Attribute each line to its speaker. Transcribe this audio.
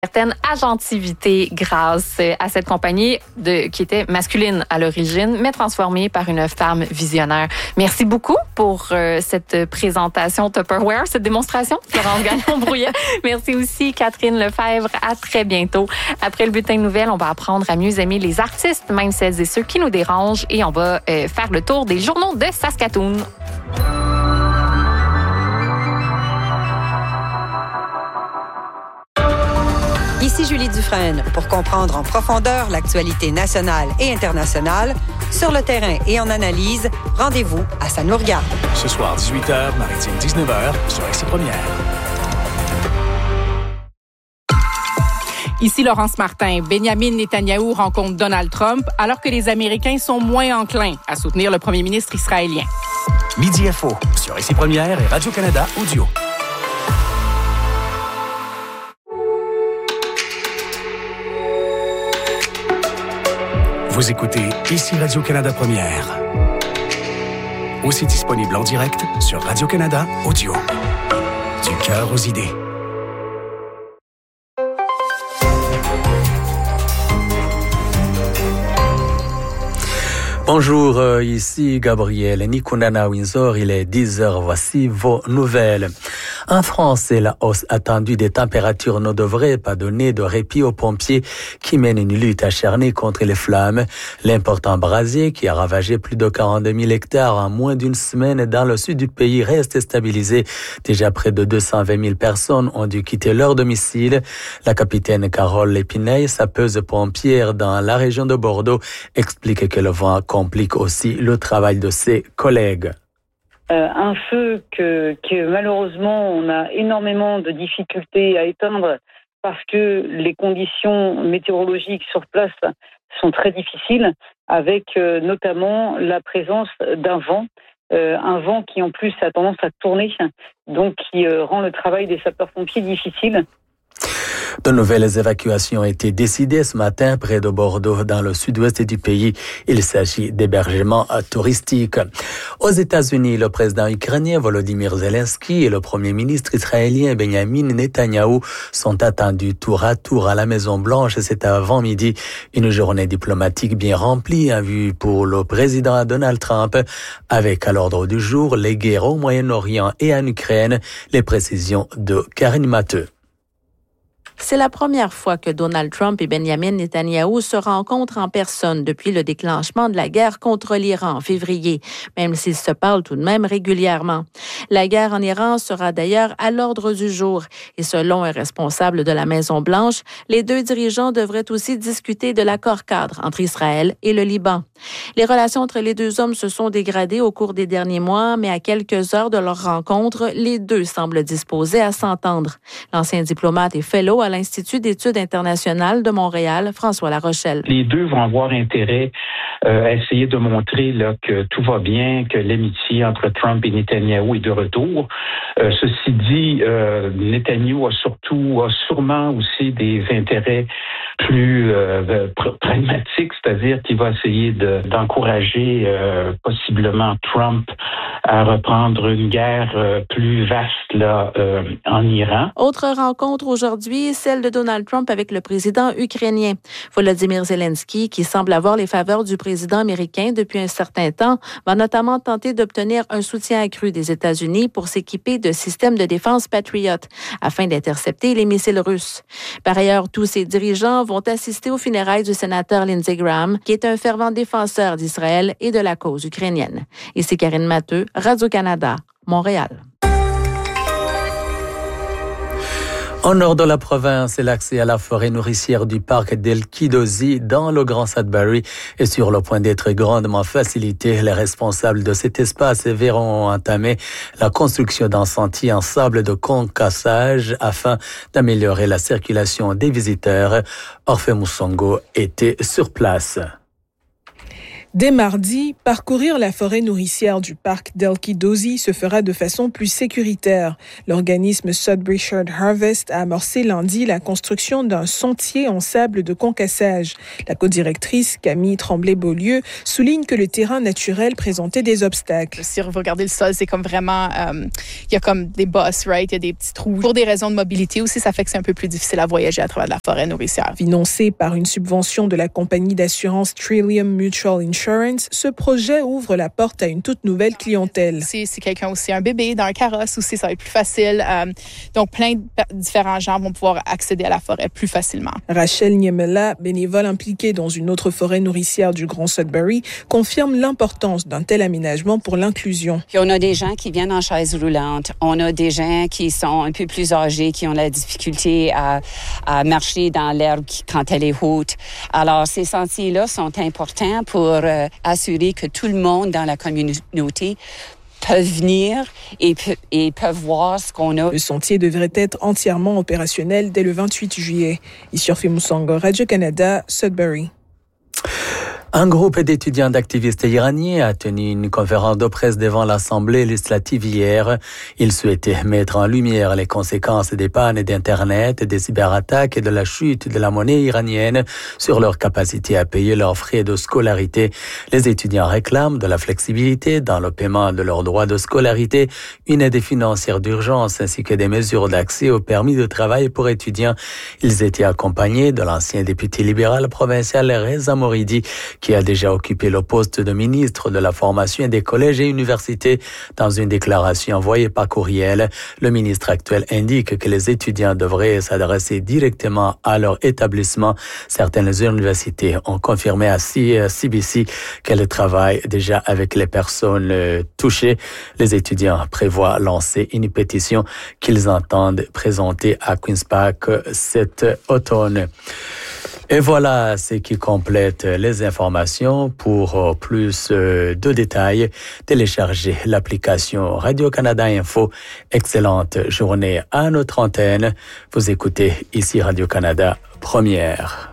Speaker 1: certaine agentivité grâce à cette compagnie qui était masculine à l'origine, mais transformée par une femme visionnaire. Merci beaucoup pour cette présentation Tupperware, cette démonstration, Florence Gagnon-Brouillet. Merci aussi Catherine Lefebvre. À très bientôt. Après le bulletin de nouvelles, on va apprendre à mieux aimer les artistes, même celles et ceux qui nous dérangent, et on va faire le tour des journaux de Saskatoon.
Speaker 2: Ici Julie Dufresne pour comprendre en profondeur l'actualité nationale et internationale. Sur le terrain et en analyse, rendez-vous à Ça nous regarde.
Speaker 3: Ce soir, 18h, maritime 19h, sur RC Première.
Speaker 4: Ici Laurence Martin. Benjamin Netanyahou rencontre Donald Trump alors que les Américains sont moins enclins à soutenir le premier ministre israélien.
Speaker 3: Midi Info, sur RC Première et Radio-Canada Audio. Vous écoutez ici Radio-Canada Première. Aussi disponible en direct sur Radio-Canada Audio. Du cœur aux idées.
Speaker 5: Bonjour, ici Gabriel Nikunana Windsor, il est 10h, voici vos nouvelles. En France, la hausse attendue des températures ne devrait pas donner de répit aux pompiers qui mènent une lutte acharnée contre les flammes. L'important brasier qui a ravagé plus de 42 000 hectares en moins d'une semaine dans le sud du pays reste stabilisé. Déjà près de 220 000 personnes ont dû quitter leur domicile. La capitaine Carole Lépinay, sapeuse pompière dans la région de Bordeaux, explique que le vent complique aussi le travail de ses collègues.
Speaker 6: Un feu que malheureusement on a énormément de difficultés à éteindre parce que les conditions météorologiques sur place sont très difficiles, avec notamment la présence d'un vent, un vent qui en plus a tendance à tourner, donc qui rend le travail des sapeurs-pompiers difficile.
Speaker 5: De nouvelles évacuations ont été décidées ce matin près de Bordeaux, dans le sud-ouest du pays. Il s'agit d'hébergements touristiques. Aux États-Unis, le président ukrainien Volodymyr Zelensky et le premier ministre israélien Benjamin Netanyahou sont attendus tour à tour à la Maison-Blanche cet avant-midi. Une journée diplomatique bien remplie en vue pour le président Donald Trump, avec à l'ordre du jour les guerres au Moyen-Orient et en Ukraine. Les précisions de Karine Matteux.
Speaker 7: C'est la première fois que Donald Trump et Benjamin Netanyahou se rencontrent en personne depuis le déclenchement de la guerre contre l'Iran en février, même s'ils se parlent tout de même régulièrement. La guerre en Iran sera d'ailleurs à l'ordre du jour et selon un responsable de la Maison-Blanche, les deux dirigeants devraient aussi discuter de l'accord cadre entre Israël et le Liban. Les relations entre les deux hommes se sont dégradées au cours des derniers mois, mais à quelques heures de leur rencontre, les deux semblent disposés à s'entendre. L'ancien diplomate et fellow à l'Institut d'études internationales de Montréal, François Larochelle.
Speaker 8: Les deux vont avoir intérêt à essayer de montrer là, que tout va bien, que l'amitié entre Trump et Netanyahou est de retour. Ceci dit, Netanyahou a sûrement aussi des intérêts plus pragmatiques, c'est-à-dire qu'il va essayer d'encourager possiblement Trump à reprendre une guerre plus vaste là, en Iran.
Speaker 7: Autre rencontre aujourd'hui, celle de Donald Trump avec le président ukrainien. Volodymyr Zelensky, qui semble avoir les faveurs du président américain depuis un certain temps, va notamment tenter d'obtenir un soutien accru des États-Unis pour s'équiper de systèmes de défense Patriot afin d'intercepter les missiles russes. Par ailleurs, tous ces dirigeants vont assister aux funérailles du sénateur Lindsey Graham, qui est un fervent défenseur d'Israël et de la cause ukrainienne. Ici Karine Matteux, Radio-Canada, Montréal.
Speaker 5: Au nord de la province, l'accès à la forêt nourricière du parc d'El Kidozi dans le Grand Sudbury est sur le point d'être grandement facilité. Les responsables de cet espace verront entamer la construction d'un sentier en sable de concassage afin d'améliorer la circulation des visiteurs. Orphée Moussongo était sur place.
Speaker 9: Dès mardi, parcourir la forêt nourricière du parc d'Elkidozi se fera de façon plus sécuritaire. L'organisme Sudbury Shared Harvest a amorcé lundi la construction d'un sentier en sable de concassage. La codirectrice Camille Tremblay-Beaulieu souligne que le terrain naturel présentait des obstacles.
Speaker 10: Si vous regardez le sol, c'est comme vraiment, il y a comme des bosses, right? Il y a des petits trous. Pour des raisons de mobilité aussi, ça fait que c'est un peu plus difficile à voyager à travers la forêt nourricière.
Speaker 9: Financé par une subvention de la compagnie d'assurance Trillium Mutual Insurance, ce projet ouvre la porte à une toute nouvelle clientèle.
Speaker 10: Si quelqu'un aussi un bébé dans un carrosse aussi, ça va être plus facile. Donc, plein de différents gens vont pouvoir accéder à la forêt plus facilement.
Speaker 9: Rachel Niemela, bénévole impliquée dans une autre forêt nourricière du Grand Sudbury, confirme l'importance d'un tel aménagement pour l'inclusion.
Speaker 11: Puis on a des gens qui viennent en chaise roulante. On a des gens qui sont un peu plus âgés, qui ont la difficulté à marcher dans l'herbe quand elle est haute. Alors, ces sentiers-là sont importants pour assurer que tout le monde dans la communauté peuvent venir et peuvent voir ce qu'on a.
Speaker 9: Le sentier devrait être entièrement opérationnel dès le 28 juillet. Issurfi Moussanga, Radio-Canada, Sudbury.
Speaker 5: Un groupe d'étudiants d'activistes iraniens a tenu une conférence de presse devant l'Assemblée législative hier. Ils souhaitaient mettre en lumière les conséquences des pannes d'Internet, des cyberattaques et de la chute de la monnaie iranienne sur leur capacité à payer leurs frais de scolarité. Les étudiants réclament de la flexibilité dans le paiement de leurs droits de scolarité, une aide financière d'urgence ainsi que des mesures d'accès au permis de travail pour étudiants. Ils étaient accompagnés de l'ancien député libéral provincial Reza Moridi, qui a déjà occupé le poste de ministre de la Formation des collèges et universités. Dans une déclaration envoyée par courriel, le ministre actuel indique que les étudiants devraient s'adresser directement à leur établissement. Certaines universités ont confirmé à CBC qu'elles travaillent déjà avec les personnes touchées. Les étudiants prévoient lancer une pétition qu'ils entendent présenter à Queen's Park cet automne. Et voilà ce qui complète les informations. Pour plus de détails, téléchargez l'application Radio-Canada Info. Excellente journée à notre antenne. Vous écoutez ici Radio-Canada Première.